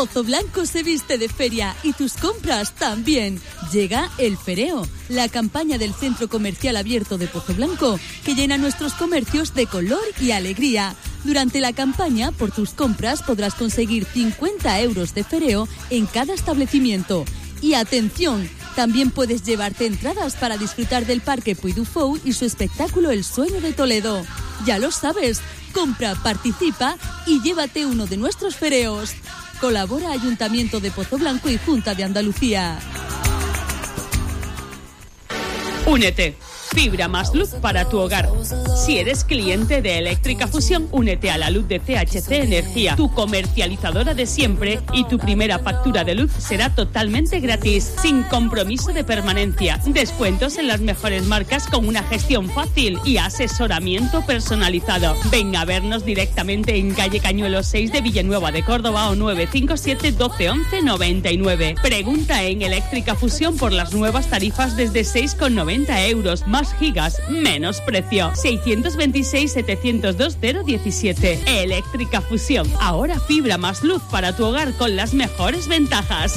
Pozo Blanco se viste de feria y tus compras también. Llega el Fereo, la campaña del Centro Comercial Abierto de Pozo Blanco, que llena nuestros comercios de color y alegría. Durante la campaña, por tus compras podrás conseguir 50 euros de Fereo en cada establecimiento. Y atención, también puedes llevarte entradas para disfrutar del Parque Puy du Fou y su espectáculo El Sueño de Toledo. Ya lo sabes, compra, participa y llévate uno de nuestros fereos. Colabora Ayuntamiento de Pozo Blanco y Junta de Andalucía. Únete. Fibra más luz para tu hogar. Si eres cliente de Eléctrica Fusión, únete a la luz de CHC Energía, tu comercializadora de siempre, y tu primera factura de luz será totalmente gratis, sin compromiso de permanencia. Descuentos en las mejores marcas con una gestión fácil y asesoramiento personalizado. Ven a vernos directamente en calle Cañuelo 6 de Villanueva de Córdoba o 957 12 11 99. Pregunta en Eléctrica Fusión por las nuevas tarifas desde 6,90 euros. Más gigas, menos precio. 626-702-017. Eléctrica Fusión. Ahora fibra más luz para tu hogar con las mejores ventajas.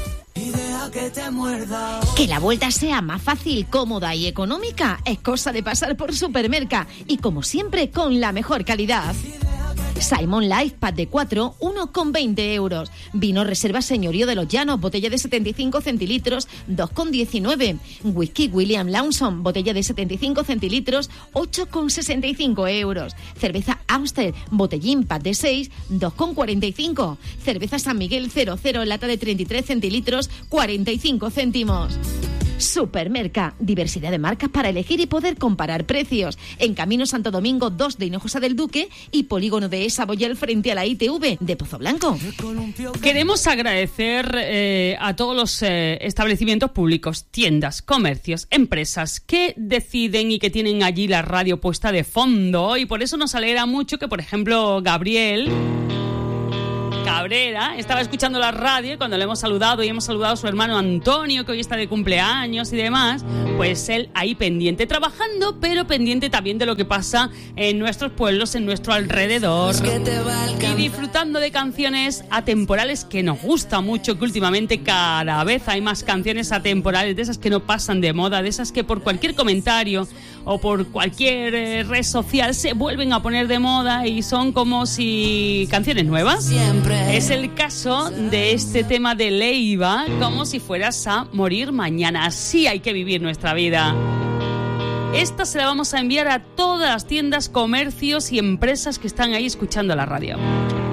Que la vuelta sea más fácil, cómoda y económica es cosa de pasar por Supermerca, y como siempre con la mejor calidad. Simon Life Pack de 4, 1,20 euros. Vino Reserva Señorío de los Llanos, botella de 75 centilitros, 2,19. Whisky William Lawson, botella de 75 centilitros, 8,65 euros. Cerveza Amstel, botellín pack de 6, 2,45. Cerveza San Miguel 00, lata de 33 centilitros, 45 céntimos. Supermerca, diversidad de marcas para elegir y poder comparar precios. En Camino Santo Domingo 2 de Hinojosa del Duque y Polígono de Saboyel frente a la ITV de Pozo Blanco. Queremos agradecer a todos los establecimientos públicos, tiendas, comercios, empresas que deciden y que tienen allí la radio puesta de fondo, y por eso nos alegra mucho que, por ejemplo, Gabriel Cabrera estaba escuchando la radio, y cuando le hemos saludado y hemos saludado a su hermano Antonio, que hoy está de cumpleaños y demás, pues él ahí pendiente, trabajando, pero pendiente también de lo que pasa en nuestros pueblos, en nuestro alrededor, y disfrutando de canciones atemporales que nos gusta mucho, que últimamente cada vez hay más canciones atemporales, de esas que no pasan de moda, de esas que por cualquier comentario o por cualquier red social se vuelven a poner de moda y son como si canciones nuevas. Siempre. Es el caso de este tema de Leiva, Como si fueras a morir mañana. Así hay que vivir nuestra vida. Esta se la vamos a enviar a todas las tiendas, comercios y empresas que están ahí escuchando la radio.